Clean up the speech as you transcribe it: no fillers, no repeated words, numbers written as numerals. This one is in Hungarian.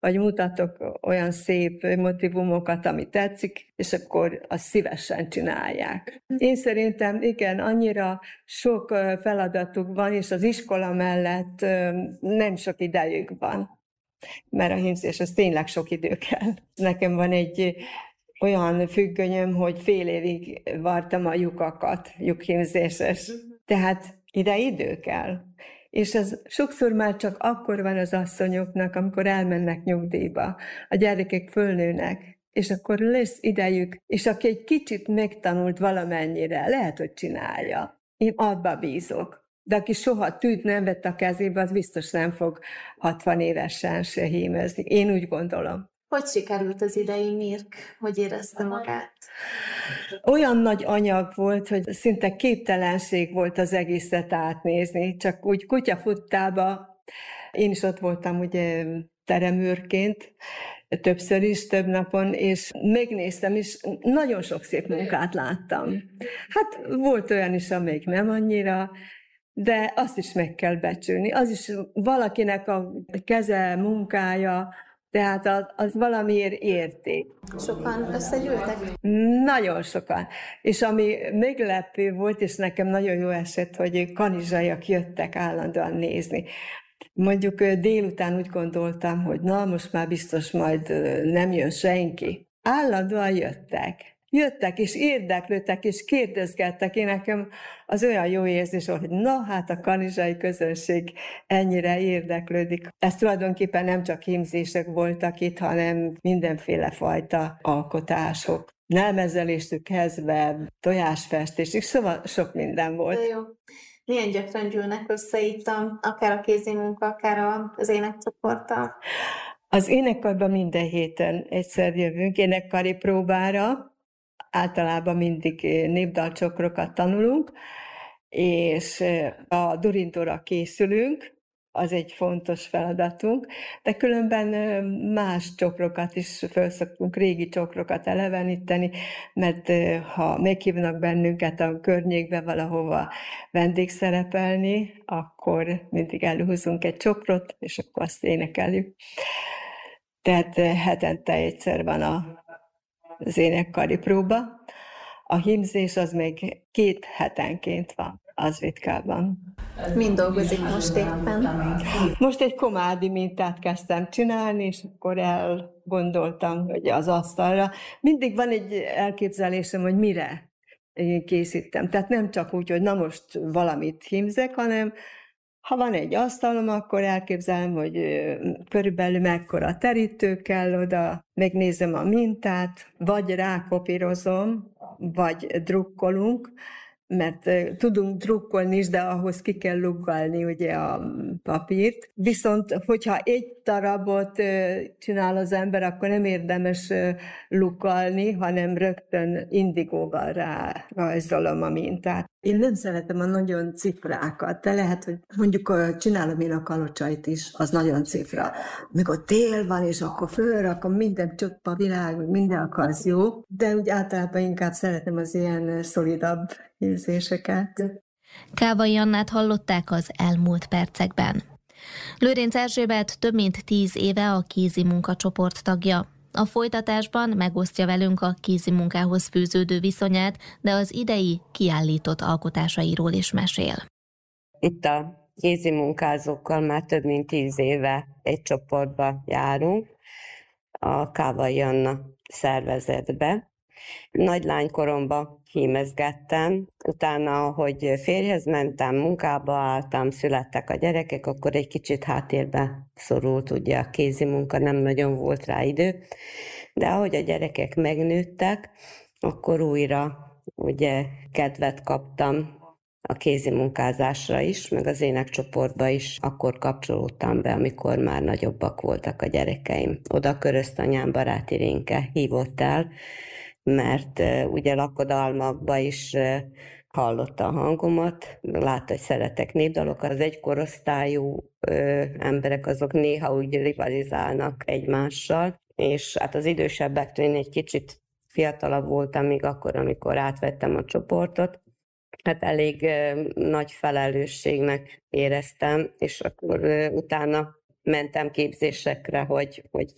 vagy mutatok olyan szép motivumokat, ami tetszik, és akkor azt szívesen csinálják. Én szerintem igen, annyira sok feladatuk van, és az iskola mellett nem sok idejük van, mert a hímzés az tényleg sok idő kell. Nekem van egy olyan függönyöm, hogy fél évig vartam a lyukakat, lyukhímzéses. Tehát ide idő kell. És ez sokszor már csak akkor van az asszonyoknak, amikor elmennek nyugdíjba. A gyerekek fölnőnek, és akkor lesz idejük, és aki egy kicsit megtanult valamennyire, lehet, hogy csinálja. Én abba bízok. De aki soha tűt nem vett a kezébe, az biztos nem fog 60 évesen se hímezni. Én úgy gondolom. Hogy sikerült az idei Mirk? Hogy érezte magát? Olyan nagy anyag volt, hogy szinte képtelenség volt az egészet átnézni. Csak úgy kutyafuttába, én is ott voltam ugye teremőrként, többször is, több napon, és megnéztem, és nagyon sok szép munkát láttam. Hát volt olyan is, amelyik nem annyira, de azt is meg kell becsülni. Az is valakinek a keze, munkája, tehát az valamiért érték. Sokan összegyűltek? Nagyon sokan. És ami meglepő volt, és nekem nagyon jó esett, hogy kanizsaiak jöttek állandóan nézni. Mondjuk délután úgy gondoltam, hogy na, most már biztos majd nem jön senki. Állandóan jöttek. Jöttek, és érdeklődtek, és kérdezgettek. Én nekem az olyan jó érzés volt, hogy na, hát a kanizsai közönség ennyire érdeklődik. Ez tulajdonképpen nem csak hímzések voltak itt, hanem mindenféle fajta alkotások. Nelmezeléstől kezdve, tojásfestésig, szóval sok minden volt. De jó. Milyen gyakran gyűlnek össze itt akár a kézimunka, akár az énekcsoporttal? Az énekkarban minden héten egyszer jövünk énekkari próbára, általában mindig népdalcsokrokat tanulunk, és a Durindóra készülünk, az egy fontos feladatunk, de különben más csokrokat is felszoktunk, régi csokrokat eleveníteni, mert ha meghívnak bennünket a környékbe valahova vendégszerepelni, akkor mindig előhúzunk egy csokrot, és akkor azt énekeljük. Tehát hetente egyszer van az énekkari próba. A hímzés az még 2 hetenként van, az ritkában. Mind dolgozik most éppen? Most egy komádi mintát kezdtem csinálni, és akkor elgondoltam, hogy az asztalra. Mindig van egy elképzelésem, hogy mire én készítem. Tehát nem csak úgy, hogy na most valamit hímzek, hanem ha van egy asztalom, akkor elképzelem, hogy körülbelül mekkora terítő kell oda, megnézem a mintát, vagy rákopírozom, vagy drukkolunk, mert tudunk drukkolni is, de ahhoz ki kell luggalni ugye a papírt. Viszont, hogyha egy darabot csinál az ember, akkor nem érdemes luggalni, hanem rögtön indigóval rárajzolom a mintát. Én nem szeretem a nagyon cifrákat, de lehet, hogy mondjuk csinálom én a kalocsait is, az nagyon cifra. Mikor tél van, és akkor fölrakom minden csupa világ, minden akarsz jó, de úgy általában inkább szeretem az ilyen szolidabb hímzéseket. Kávai Annát hallották az elmúlt percekben. Lőrinc Erzsébet több mint 10 éve a kézimunka csoport tagja. A folytatásban megosztja velünk a kézimunkához fűződő viszonyát, de az idei kiállított alkotásairól is mesél. Itt a kézimunkázókkal már több mint 10 éve egy csoportba járunk, a Kávai Anna szervezetbe. Nagy lánykoromban hímezgettem, utána, hogy férjhez mentem, munkába álltam, születtek a gyerekek, akkor egy kicsit háttérbe szorult, ugye a kézimunka, nem nagyon volt rá idő, de ahogy a gyerekek megnőttek, akkor újra ugye kedvet kaptam a kézimunkázásra is, meg az énekcsoportba is, akkor kapcsolódtam be, amikor már nagyobbak voltak a gyerekeim. Oda Köröztanyán Baráti Rénke hívott el, mert ugye lakodalmakba is hallotta a hangomat, látta, hogy szeretek népdalokat. Az egykorosztályú emberek azok néha úgy rivalizálnak egymással, és hát az idősebbektől én egy kicsit fiatalabb voltam még akkor, amikor átvettem a csoportot. Hát elég nagy felelősségnek éreztem, és akkor utána mentem képzésekre, hogy